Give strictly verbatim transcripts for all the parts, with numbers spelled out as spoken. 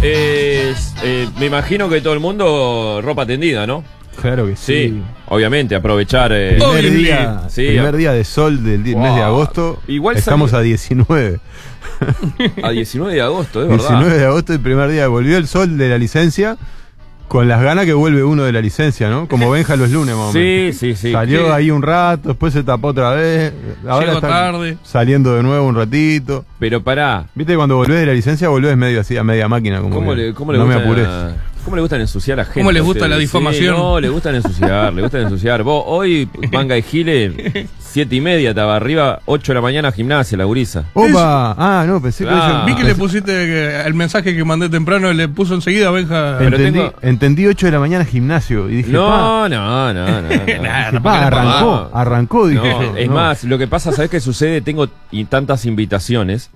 eh, eh, me imagino que todo el mundo ropa tendida, ¿no? Claro que sí. Sí, obviamente, aprovechar. Eh, Primer, día, sí, primer día de sol del di- wow. mes de agosto. Igual estamos salió- a diecinueve. A diecinueve de agosto, es diecinueve verdad. de agosto, el primer día. Volvió el sol de la licencia. Con las ganas que vuelve uno de la licencia, ¿no? Como Benja los lunes, más o menos. Sí, sí, sí. Salió Sí. ahora un rato, después se tapó otra vez. Ahora Llegó está tarde. saliendo de nuevo un ratito. Pero pará. Viste, cuando volvés de la licencia, volvés medio así, a media máquina. Como ¿Cómo que le, cómo le no me gusta, apures. ¿Cómo le gustan ensuciar a la gente? ¿Cómo les a gusta ustedes? la difamación? Sí, no, le gustan ensuciar, le gustan ensuciar. Vos, hoy, manga de gile, siete y media, estaba arriba, ocho de la mañana, gimnasia, la gurisa. ¡Opa! Ah, no, pensé Claro. que... Vi que le pusiste que el mensaje que mandé temprano, le puso enseguida a Benja. Pero Entendí, tengo- entendí ocho de la mañana gimnasio. Y dije, No, no, no, no. no. pa, dije, pa, arrancó, No. arrancó, dije No, yo. es No. más, lo que pasa, ¿sabes qué sucede? Tengo y tantas invitaciones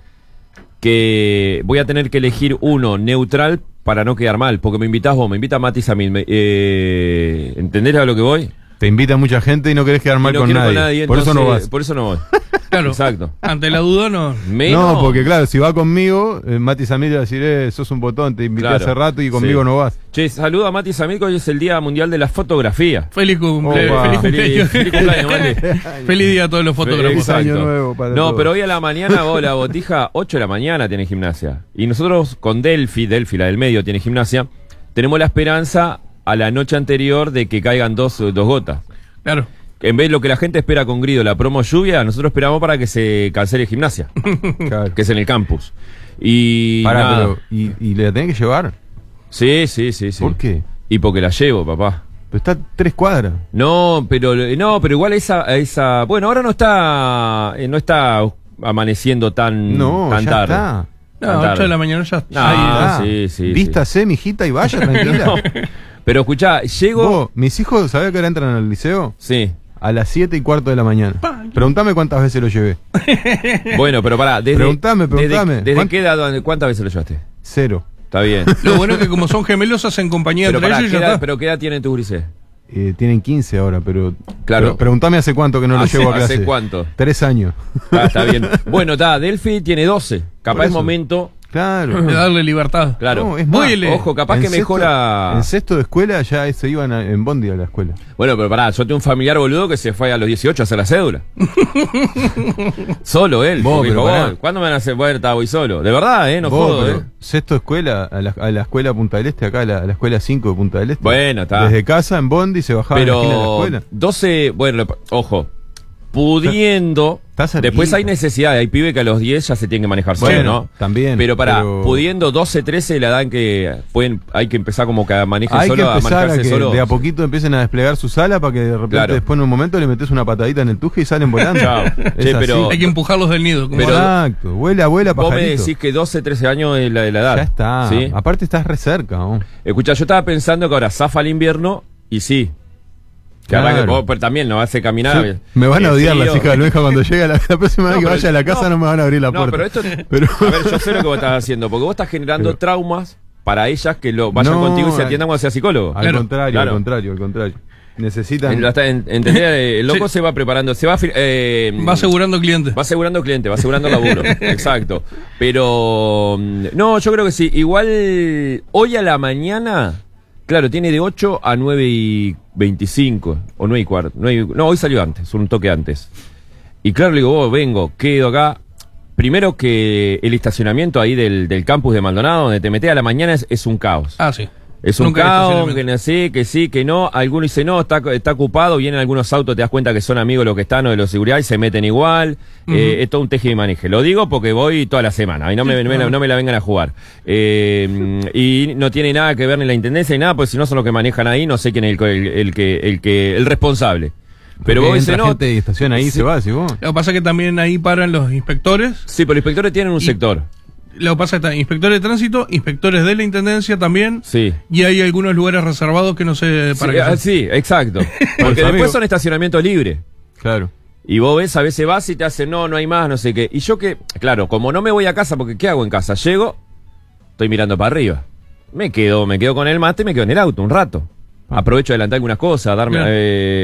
que voy a tener que elegir uno neutral para no quedar mal, porque me invitás vos, me invita Mati Samil, me- eh, ¿entendés a lo que voy? Te invita mucha gente y no querés quedar mal Y no con, quiero nadie. con nadie, Por eso no entonces, vas. Por eso no voy. Claro. Exacto. Ante la duda, no. Menos- No, porque claro, si va conmigo, eh, Mati Samir va a decir, eh, sos un botón, te invité Claro. hace rato y conmigo Sí. no vas. Che, saludo a Mati Samil, que hoy es el Día Mundial de la Fotografía. Feliz, cumple, Opa. feliz Feliz, cumpleaños. feliz cumpleaños, Mati. Feliz día a todos los fotógrafos. Exacto. Año nuevo para No, todos. pero hoy a la mañana, vos, la botija, ocho de la mañana tiene gimnasia. Y nosotros con Delphi, Delphi, la del medio, tiene gimnasia, tenemos la esperanza a la noche anterior de que caigan dos, dos gotas. Claro. En vez de lo que la gente espera con Grido, la promo lluvia, nosotros esperamos para que se cancele gimnasia, Claro. que es en el campus. Y Pará, nada. pero, ¿y, ¿y le la tenés que llevar? Sí, sí, sí, sí. ¿Por qué? Y porque la llevo, papá. Pero está a tres cuadras. No, pero no, pero igual esa, esa, bueno, ahora no está, eh, no está amaneciendo tan, No, tan ya tarde. está. No, Tan tarde. ocho de la mañana ya. No, ya- Ah, Ah, sí, sí, vístase, mijita, y vaya, tranquila. No, pero escuchá, llego, Vos, mis hijos, ¿sabés que ahora entran al liceo? sí, A las siete y cuarto de la mañana. Preguntame cuántas veces lo llevé. bueno, pero pará, desde, Preguntame, preguntame. desde, desde ¿Cuán- qué edad, ¿cuántas veces lo llevaste? Cero. Está bien. Lo bueno es que como son gemelos hacen compañía pero entre pará, ellos y ¿qué ya edad, está. pero ¿qué edad tienen tus grises? Eh, tienen quince ahora, pero... Claro. pero preguntame hace cuánto que no lo ¿Hace- llevo a clase. hace cuánto? Tres años. Ah, está bien. Bueno, está, Delphi tiene doce. Capaz Por es eso. momento, Claro. De darle libertad. claro. No, es más, Vuele. Ojo, capaz en que sexto- mejora. En sexto de escuela ya se iban a- en bondi a la escuela. Bueno, pero pará, yo tengo un familiar boludo que se fue a los dieciocho a hacer la cédula. Solo él. Vos, porque pero dijo, pará. "Vos, ¿cuándo me van a hacer vuelta? Voy solo. De verdad, ¿eh? No Vos, jodo, pero ¿eh? sexto de escuela, a la, a la escuela Punta del Este, acá a la, a la escuela cinco de Punta del Este. Bueno, está. Desde casa en bondi se bajaba en la esquina de la Pero escuela. doce, bueno, ojo, pudiendo, Está cerquita. después hay necesidad, hay pibe que a los diez ya se tienen que manejar solo, Bueno, ¿no? también, Pero para, pero- pudiendo doce, trece, la edad en que pueden, hay que empezar como que a manejar Hay que solo, a empezar a manejarse que solo. de a poquito empiecen a desplegar su sala para que de repente Claro. después en un momento le metes una patadita en el tuje y salen volando. Chao. Es Che, así. pero- Hay que empujarlos del nido. como Pero- va. Exacto, vuela, vuela, Vos me pajarito. decís que doce, trece años es la de la edad. Ya está. ¿Sí? Aparte estás re cerca. ¿no? Escucha, yo estaba pensando que ahora zafa el invierno y sí. Que Claro. arranque, vos, pero también nos hace caminar. Sí, me van a Eh, odiar las frío. hijas de Lueja cuando llegue a la, la próxima No, vez que pero- vaya a la casa no, me van a abrir la No, puerta. pero esto. Pero- A ver, yo sé lo que vos estás haciendo, porque vos estás generando Pero- traumas para ellas que lo vayan No, contigo y se al- atiendan cuando sea psicólogo. Al Claro, contrario, claro. al contrario, al contrario. Necesitan. En- hasta en- ¿Entendés? El loco Sí. se va preparando, se va, fi- eh, Va asegurando clientes. va asegurando cliente, va asegurando laburo. Exacto. Pero mm, no, yo creo que sí. Igual hoy a la mañana, claro, tiene de ocho a nueve y veinticinco o nueve y cuarto. nueve y- no, hoy salió antes, un toque antes. Y claro, le digo, vos, vengo, quedo acá. Primero que el estacionamiento ahí del, del campus de Maldonado, donde te metés a la mañana, es, es un caos. Ah, sí. Es un Nunca hay caos, estacionamiento. que no sé, que sí, que no. Algunos dicen, no, está, está ocupado. Vienen algunos autos, te das cuenta que son amigos los que están o de los de seguridad y se meten igual. Ujú. Eh, es todo un teje y maneje. Lo digo porque voy toda la semana y no me, no me- no me la vengan a jugar. Eh, y no tiene nada que ver ni la intendencia ni nada, porque si no son los que manejan ahí, no sé quién es el, el, el que, el que, el responsable. Pero vos entra dices, no. gente y estaciona ahí y Sí. se va, si vos. Lo que pasa es que también ahí paran los inspectores. Sí, pero los inspectores tienen un Y- sector. Lo que pasa es que están inspectores de tránsito, inspectores de la intendencia también. Sí. Y hay algunos lugares reservados que no sé para Sí, qué ah, son. sí, exacto. Porque Pues, después amigo. son estacionamientos libres. Claro. Y vos ves, a veces vas y te hacen, no, no hay más, no sé qué. Y yo que, claro, como no me voy a casa, porque ¿qué hago en casa? Llego, estoy mirando para arriba. Me quedo, me quedo con el mate y me quedo en el auto un rato. Aprovecho de adelantar algunas cosas, darme... Claro. eh,